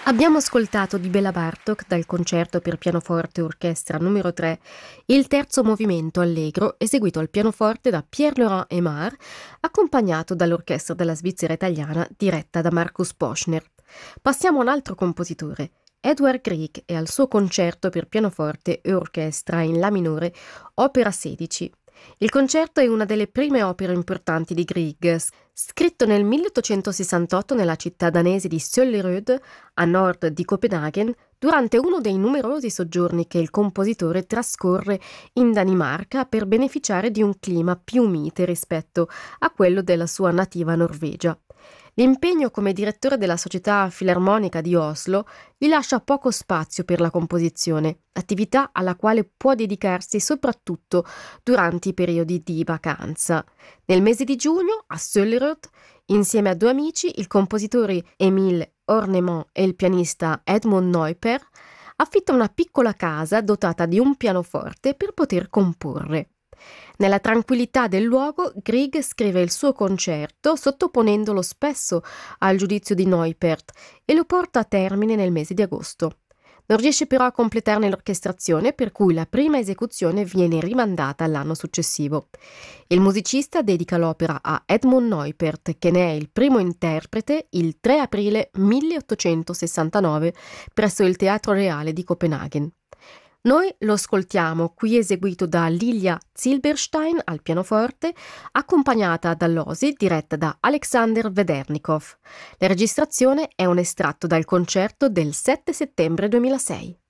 Abbiamo ascoltato di Béla Bartók dal concerto per pianoforte e orchestra numero 3 il terzo movimento allegro eseguito al pianoforte da Pierre-Laurent Aimard, accompagnato dall'orchestra della Svizzera italiana diretta da Markus Poschner. Passiamo a un altro compositore, Edvard Grieg, e al suo concerto per pianoforte e orchestra in La minore, opera 16. Il concerto è una delle prime opere importanti di Grieg, scritto nel 1868 nella città danese di Søllerød, a nord di Copenaghen, durante uno dei numerosi soggiorni che il compositore trascorre in Danimarca per beneficiare di un clima più mite rispetto a quello della sua nativa Norvegia. L'impegno come direttore della Società Filarmonica di Oslo gli lascia poco spazio per la composizione, attività alla quale può dedicarsi soprattutto durante i periodi di vacanza. Nel mese di giugno, a Søllerød, insieme a due amici, il compositore Émile Horneman e il pianista Edmund Neuper, affitta una piccola casa dotata di un pianoforte per poter comporre. Nella tranquillità del luogo, Grieg scrive il suo concerto sottoponendolo spesso al giudizio di Neupert e lo porta a termine nel mese di agosto. Non riesce però a completarne l'orchestrazione, per cui la prima esecuzione viene rimandata all'anno successivo. Il musicista dedica l'opera a Edmund Neupert, che ne è il primo interprete, il 3 aprile 1869 presso il Teatro Reale di Copenaghen. Noi lo ascoltiamo qui eseguito da Lilia Zilberstein al pianoforte, accompagnata dall'Osi diretta da Alexander Vedernikov. La registrazione è un estratto dal concerto del 7 settembre 2006.